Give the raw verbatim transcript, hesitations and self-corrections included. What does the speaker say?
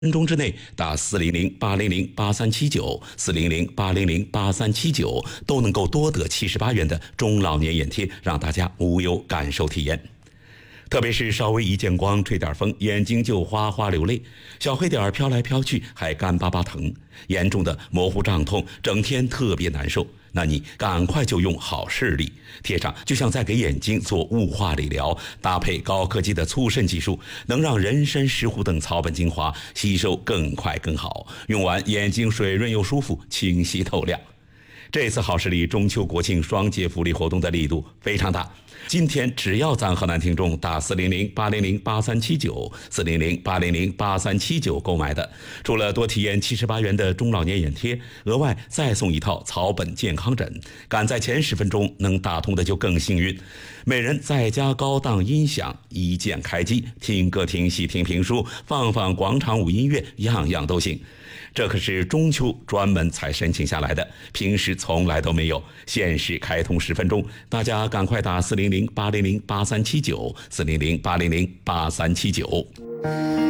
分钟之内打四零零八零零八三七九四零零八零零八三七九都能够多得七十八元的中老年眼贴，让大家无忧感受体验。特别是稍微一见光，吹点风，眼睛就哗哗流泪，小黑点飘来飘去，还干巴巴疼，严重的模糊胀痛，整天特别难受。那你赶快就用好视力贴上，就像在给眼睛做雾化理疗，搭配高科技的促渗技术，能让人参、石斛等草本精华吸收更快更好，用完眼睛水润又舒服，清晰透亮。这次好视力中秋国庆双节福利活动的力度非常大，今天只要咱河南听众打四零零八零零八三七九四零零八零零八三七九购买的，除了多体验七十八元的中老年眼贴，额外再送一套草本健康枕，赶在前十分钟能打通的就更幸运。每人再加高档音响，一键开机，听歌听戏听评书，放放广场舞音乐，样样都行。这可是中秋专门才申请下来的，平时从来都没有，限时开通十分钟，大家赶快打四零零八零零八三七九四零零八零零八三七九。